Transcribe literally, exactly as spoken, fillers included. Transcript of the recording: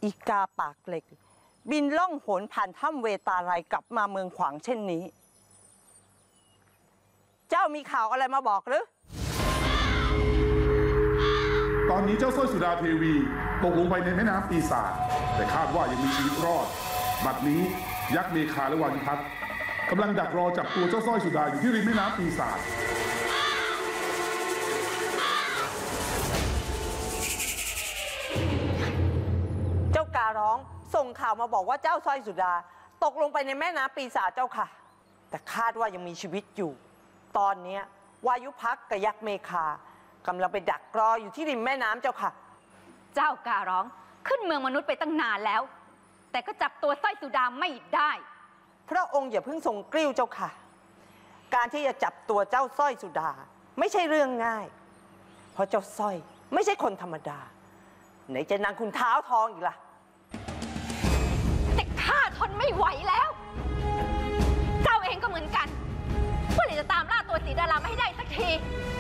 อีกาปากเหล็กบินล่องหนผ่านถ้ำเวตาลัยกลับมาเมืองขวางเช่นนี้ เจ้ามีข่าวอะไรมาบอกหรือตอนนี้เจ้าสร้อยสุดาเทวีตกลงไปในแม่น้ำปีศาจแต่คาดว่ายังมีชีวิตรอดบัดนี้ยักษ์เมฆาและวายุพัฒน์กำลังดักรอจับตัวเจ้าสร้อยสุดาอยู่ที่ริมแม่น้ำปีศาจเจ้าการ้องส่งข่าวมาบอกว่าเจ้าสร้อยสุดาตกลงไปในแม่น้ำปีศาจเจ้าค่ะแต่คาดว่ายังมีชีวิตอยู่ตอนนี้วายุพัฒน์กับยักษ์เมฆากำลังไปดักรออยู่ที่ริมแม่น้ำเจ้าค่ะเจ้าการ้องขึ้นเมืองมนุษย์ไปตั้งนานแล้วแต่ก็จับตัวสร้อยสุดาไม่ได้พระองค์อย่าเพิ่งทรงกลิ้วเจ้าค่ะการที่จะจับตัวเจ้าสร้อยสุดาไม่ใช่เรื่องง่ายเพราะเจ้าสร้อยไม่ใช่คนธรรมดาไหนจะนางคุณเท้าทองอีกล่ะแต่ข้าทนไม่ไหวแล้วเจ้าเองก็เหมือนกันเมื่อไหร่จะตามล่าตัวสีดารามาให้ได้สักที